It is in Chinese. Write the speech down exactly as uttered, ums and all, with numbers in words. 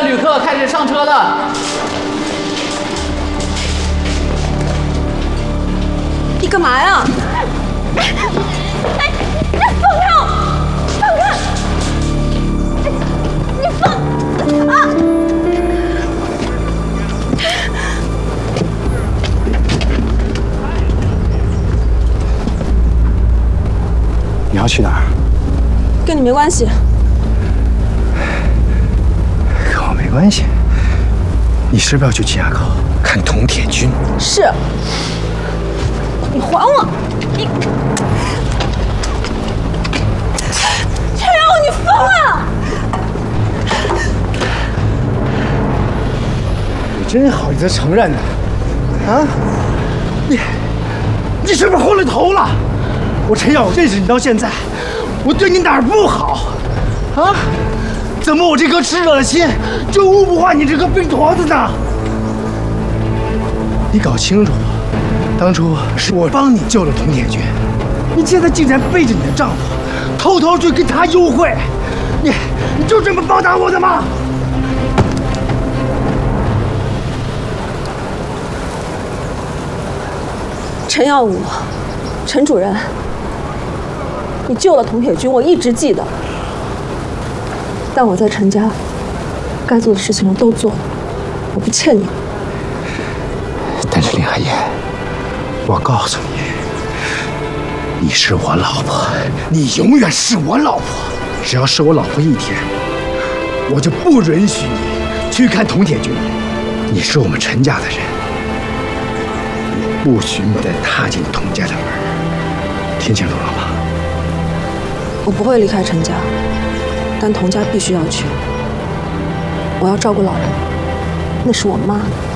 旅客开始上车了。 你干嘛呀？哎，你放开我！放开！你放啊！ 你要去哪儿？ 跟你没关系。 跟我没关系。你是不是要去金崖口看铜铁军？ 是。你还我！你陈耀武，你疯了！ 你真好意思承认呢？啊？你你是不是昏了头了？我陈耀武认识你到现在，我对你哪儿不好？啊？怎么我这颗炽热的心就捂不化你这颗冰坨子呢？你搞清楚，当初是我帮你救了铜铁军，你现在竟然背着你的丈夫，偷偷去跟他幽会，你你就这么报答我的吗？ 陈耀武，陈主任，你救了铜铁军，我一直记得。但我在陈家该做的事情我都做了，我不欠你。 但是林海燕，我告诉你，你是我老婆，你永远是我老婆。只要是我老婆一天，我就不允许你去看铜铁军。你是我们陈家的人，你不许你再踏进童家的门，听清楚了吗？ 我不会离开陈家，但童家必须要去。我要照顾老人，那是我妈。